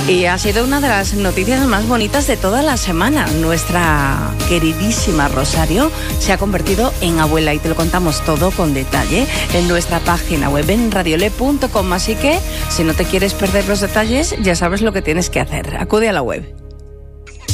Y ha sido una de las noticias más bonitas de toda la semana. Nuestra queridísima Rosario se ha convertido en abuela y te lo contamos todo con detalle en nuestra página web en radiole.com. Así que si no te quieres perder los detalles, ya sabes lo que tienes que hacer. Acude a la web.